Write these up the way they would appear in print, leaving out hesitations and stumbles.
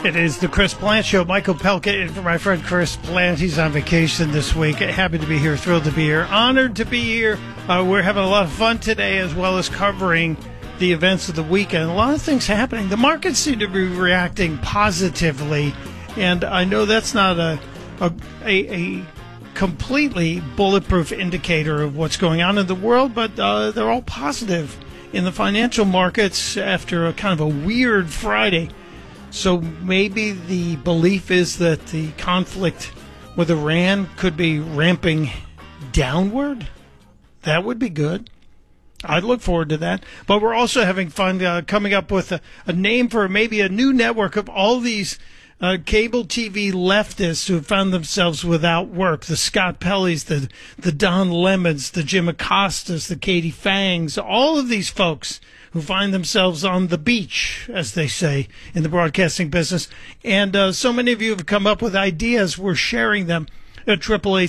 It is the Chris Plant Show. Michael Pelka in for my friend Chris Plant. He's on vacation this week. Happy to be here, thrilled to be here, honored to be here. We're having a lot of fun today as well as covering the events of the weekend. A lot of things happening. The markets seem to be reacting positively, and I know that's not a completely bulletproof indicator of what's going on in the world, but they're all positive in the financial markets after a kind of a weird Friday. So maybe the belief is that the conflict with Iran could be ramping downward. That would be good. I'd look forward to that. But we're also having fun coming up with a name for maybe a new network of all these cable TV leftists who have found themselves without work. The Scott Pelley's, the Don Lemons, the Jim Acostas, the Katie Fangs, all of these folks who find themselves on the beach, as they say in the broadcasting business. And so many of you have come up with ideas. We're sharing them at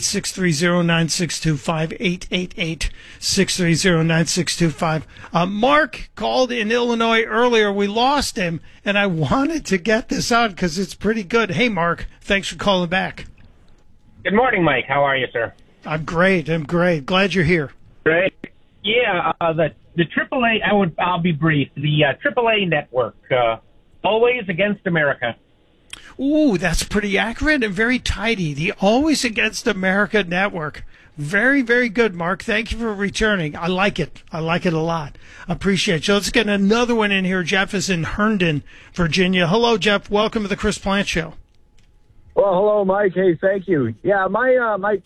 888-630-9625, 888-630-9625. Mark called in Illinois earlier. We lost him, and I wanted to get this on because it's pretty good. Hey, Mark, thanks for calling back. Good morning, Mike. How are you, sir? I'm great. Glad you're here. Great. Yeah, the AAA, I'll be brief. The AAA network, Always Against America. Ooh, that's pretty accurate and very tidy. The Always Against America network. Very, very good, Mark. Thank you for returning. I like it. I like it a lot. Appreciate you. Let's get another one in here. Jeff is in Herndon, Virginia. Hello, Jeff. Welcome to the Chris Plant Show. Well, hello, Mike. Hey, thank you. Yeah, my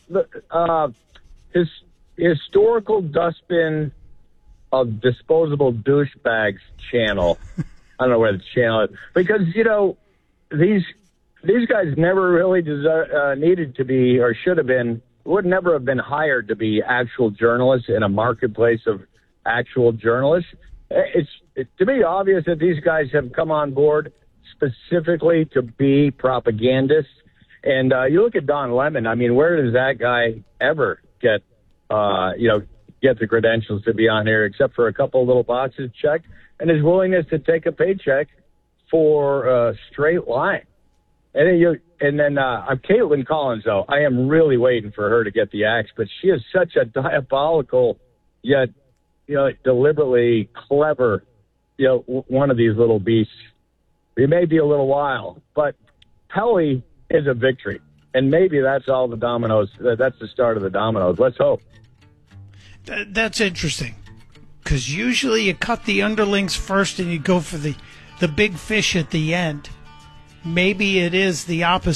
historical dustbin of disposable douchebags channel. I don't know where the channel is. Because, these guys never really needed to be or should have been, would never have been hired to be actual journalists in a marketplace of actual journalists. It's to me obvious that these guys have come on board specifically to be propagandists. And you look at Don Lemon. I mean, where does that guy ever get the credentials to be on here, except for a couple little boxes checked, and his willingness to take a paycheck for a straight line. And then Caitlin Collins, though, I am really waiting for her to get the axe, but she is such a diabolical, yet, deliberately clever, one of these little beasts. It may be a little while, but Pelley is a victory. And maybe that's all the dominoes. That's the start of the dominoes. Let's hope. That's interesting, because usually you cut the underlings first and you go for the big fish at the end. Maybe it is the opposite.